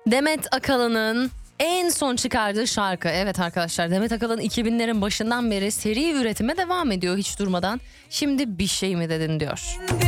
Demet Akalın'ın en son çıkardığı şarkı. Evet arkadaşlar, Demet Akalın 2000'lerin başından beri seri üretime devam ediyor hiç durmadan. Şimdi bir şey mi dedin diyor.